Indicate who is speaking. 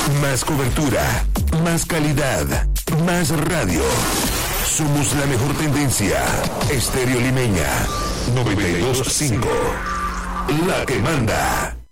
Speaker 1: Más cobertura, más calidad, más radio. Somos la mejor tendencia. Estéreo Limeña 92.5. La que manda.